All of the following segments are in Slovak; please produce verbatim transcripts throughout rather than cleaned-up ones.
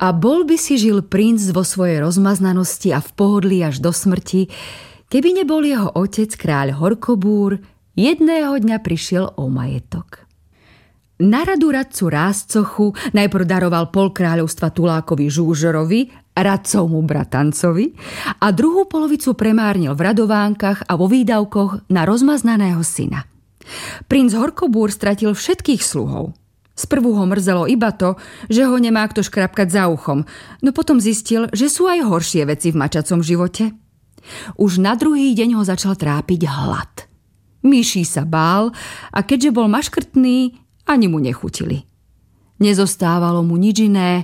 A bol by si žil princ vo svojej rozmaznanosti a v pohodlí až do smrti, keby nebol jeho otec, kráľ Horkobúr, jedného dňa prišiel o majetok. Na radu radcu Rázcochu najprv daroval pol kráľovstva Tulákovi Žúžorovi, radcovmu bratancovi, a druhú polovicu premárnil v radovánkach a vo výdavkoch na rozmaznaného syna. Princ Horkobúr stratil všetkých sluhov. Sprvu ho mrzelo iba to, že ho nemá kto škrapkať za uchom, no potom zistil, že sú aj horšie veci v mačacom živote. Už na druhý deň ho začal trápiť hlad. Myší sa bál a keďže bol maškrtný, ani mu nechutili. Nezostávalo mu nič iné,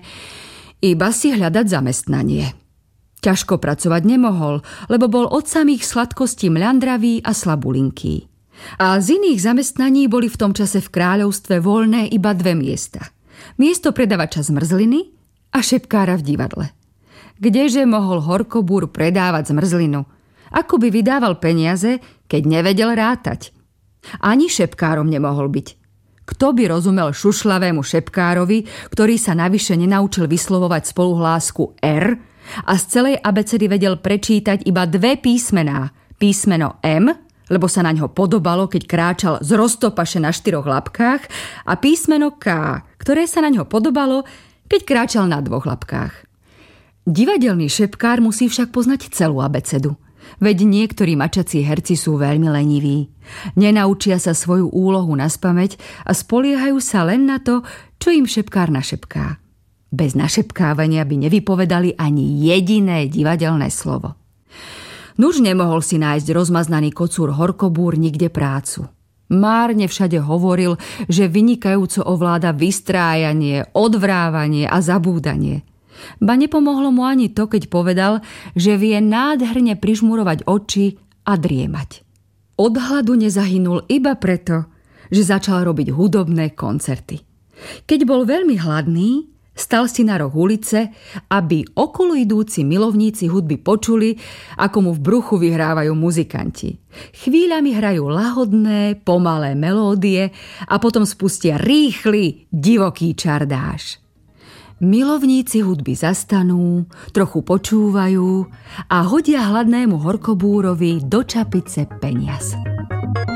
iba si hľadať zamestnanie. Ťažko pracovať nemohol, lebo bol od samých sladkostí mľandravý a slabulinký. A z iných zamestnaní boli v tom čase v kráľovstve voľné iba dve miesta. Miesto predavača zmrzliny a šepkára v divadle. Kdeže mohol Horkobúr predávať zmrzlinu? Ako by vydával peniaze, keď nevedel rátať? Ani šepkárom nemohol byť. Kto by rozumel šušľavému šepkárovi, ktorý sa navyše nenaučil vyslovovať spoluhlásku R a z celej abecedy vedel prečítať iba dve písmená. Písmeno M, lebo sa na ňo podobalo, keď kráčal z roztopaše na štyroch labkách, a písmeno K, ktoré sa na ňo podobalo, keď kráčal na dvoch labkách. Divadelný šepkár musí však poznať celú abecedu. Veď niektorí mačací herci sú veľmi leniví. Nenaučia sa svoju úlohu naspamäť a spoliehajú sa len na to, čo im šepkár našepká. Bez našepkávania by nevypovedali ani jediné divadelné slovo. Nuž nemohol si nájsť rozmaznaný kocúr Horkobúr nikde prácu. Márne všade hovoril, že vynikajúco ovláda vystrájanie, odvrávanie a zabúdanie. Ba nepomohlo mu ani to, keď povedal, že vie nádherne prižmurovať oči a driemať. Od hladu nezahynul iba preto, že začal robiť hudobné koncerty. Keď bol veľmi hladný, stal si na roh ulice, aby okolo idúci milovníci hudby počuli, ako mu v bruchu vyhrávajú muzikanti. Chvíľami hrajú lahodné, pomalé melódie a potom spustia rýchly, divoký čardáš. Milovníci hudby zastanú, trochu počúvajú a hodia hladnému Horkobúrovi do čapice peniaz.